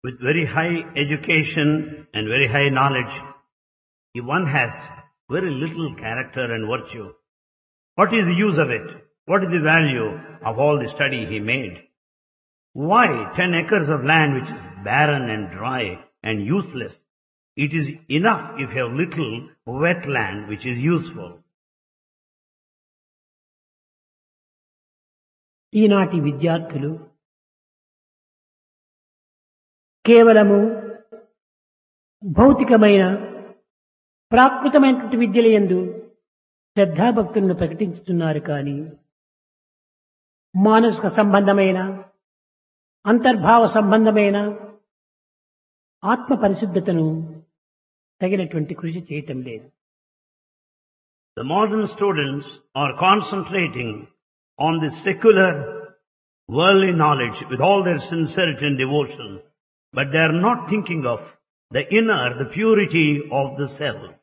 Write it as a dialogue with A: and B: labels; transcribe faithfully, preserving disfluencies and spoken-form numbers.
A: with very high education and very high knowledge, if one has very little character and virtue, what is the use of it? What is the value of all the study he made? Why ten acres of land which is barren and dry and useless? It is enough if you have little wet land which is useful.
B: ఈనాటి విద్యార్థులు కేవలము భౌతికమైన ప్రాకృతమైనటువంటి విద్యల యందు శ్రద్ధాభక్తులను ప్రకటించుతున్నారు కానీ మానసిక సంబంధమైన అంతర్భావ సంబంధమైన ఆత్మ పరిశుద్ధతను తగినటువంటి కృషి చేయటం లేదు.
A: The modern students are concentrating on the secular worldly knowledge with all their sincerity and devotion, but they are not thinking of the inner, the purity of the self.